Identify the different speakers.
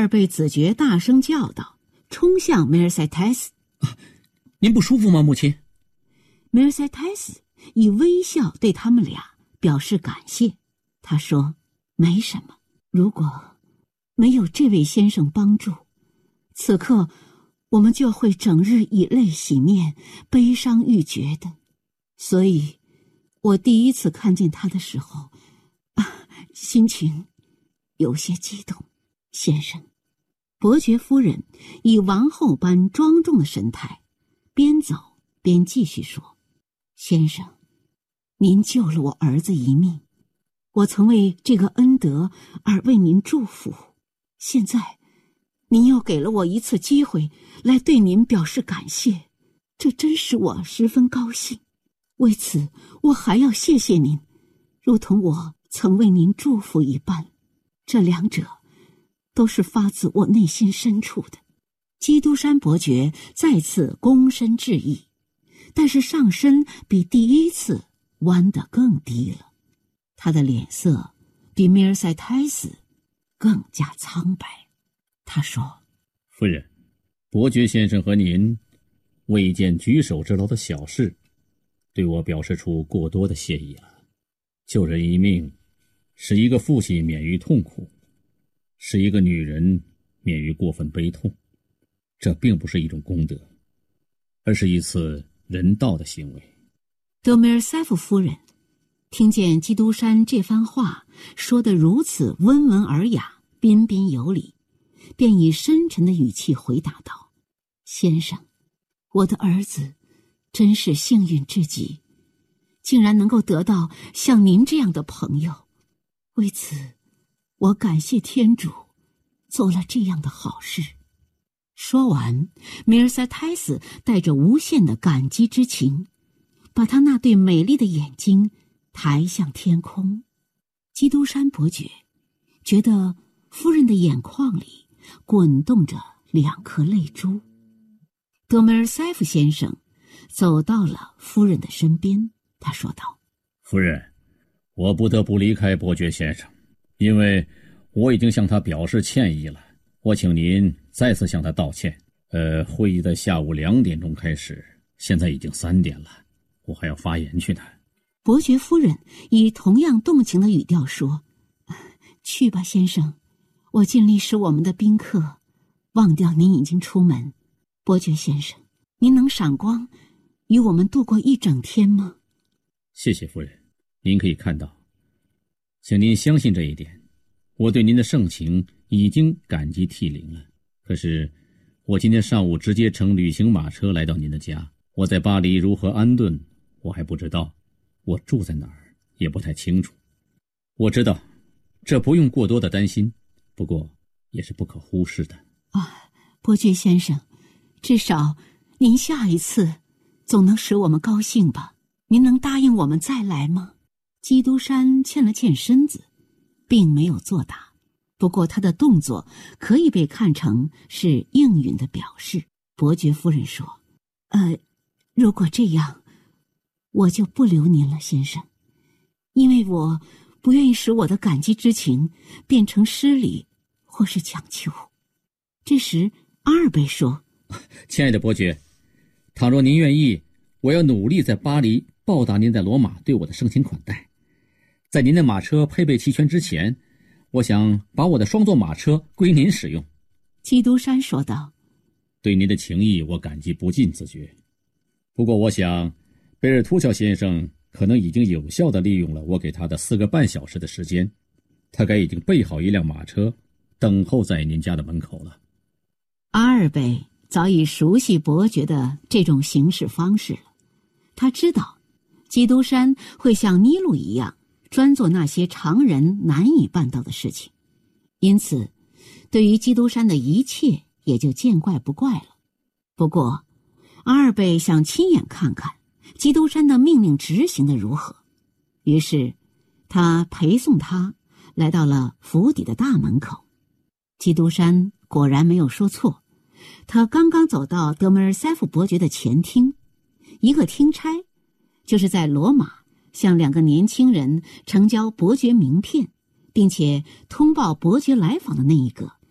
Speaker 1: 尔贝子爵大声叫道，冲向梅尔塞泰斯。
Speaker 2: 您不舒服吗，母亲？
Speaker 1: 梅尔塞泰斯以微笑对他们俩表示感谢。他说，没什么，如果没有这位先生帮助，此刻我们就会整日以泪洗面，悲伤欲绝的。所以我第一次看见他的时候，心情有些激动。先生，伯爵夫人以王后般庄重的神态，边走边继续说，先生，您救了我儿子一命，我曾为这个恩德而为您祝福，现在您又给了我一次机会来对您表示感谢，这真使我十分高兴。为此我还要谢谢您，如同我曾为您祝福一般，这两者都是发自我内心深处的。基督山伯爵再次躬身致意，但是上身比第一次弯得更低了，他的脸色比米尔塞泰斯更加苍白。他说，
Speaker 2: 夫人，伯爵先生和您为一件举手之劳的小事对我表示出过多的谢意了。救人一命，使一个父亲免于痛苦，使一个女人免于过分悲痛，这并不是一种功德，而是一次人道的行为。
Speaker 1: 德梅尔塞夫夫人听见基督山这番话说得如此温文尔雅，彬彬有礼，便以深沉的语气回答道，先生，我的儿子真是幸运至极，竟然能够得到像您这样的朋友，为此我感谢天主做了这样的好事。说完，米尔塞泰斯带着无限的感激之情，把他那对美丽的眼睛抬向天空。基督山伯爵觉得夫人的眼眶里滚动着两颗泪珠。德梅尔塞夫先生走到了夫人的身边，他说道，
Speaker 2: 夫人，我不得不离开伯爵先生，因为我已经向他表示歉意了，我请您再次向他道歉。会议在下午2点钟开始，现在已经3点了，我还要发言去呢。
Speaker 1: 伯爵夫人以同样动情的语调说，去吧，先生，我尽力使我们的宾客忘掉您已经出门。伯爵先生，您能赏光与我们度过一整天吗？
Speaker 2: 谢谢夫人，您可以看到，请您相信这一点，我对您的盛情已经感激涕零了。可是我今天上午直接乘旅行马车来到您的家，我在巴黎如何安顿我还不知道，我住在哪儿也不太清楚。我知道这不用过多的担心，不过也是不可忽视的。
Speaker 1: 伯爵先生，至少您下一次总能使我们高兴吧？您能答应我们再来吗？基督山欠了欠身子，并没有作答，不过他的动作可以被看成是应允的表示。伯爵夫人说，如果这样，我就不留您了，先生，因为我不愿意使我的感激之情变成失礼或是强求。这时阿尔贝说，
Speaker 2: 亲爱的伯爵，倘若您愿意，我要努力在巴黎报答您在罗马对我的盛情款待。在您的马车配备齐全之前，我想把我的双座马车归您使用。
Speaker 1: 基督山说道，
Speaker 2: 对您的情谊我感激不尽自觉，不过我想贝尔图乔先生可能已经有效地利用了我给他的4个半小时的时间，他该已经备好一辆马车等候在您家的门口了。
Speaker 1: 阿尔贝早已熟悉伯爵的这种行事方式了，他知道基督山会像尼禄一样专做那些常人难以办到的事情，因此对于基督山的一切也就见怪不怪了。不过阿尔贝想亲眼看看基督山的命令执行的如何，于是他陪送他来到了府邸的大门口。基督山果然没有说错，他刚刚走到德梅尔塞夫伯爵的前厅，一个听差，就是在罗马向2个年轻人呈交伯爵名片并且通报伯爵来访的那一个，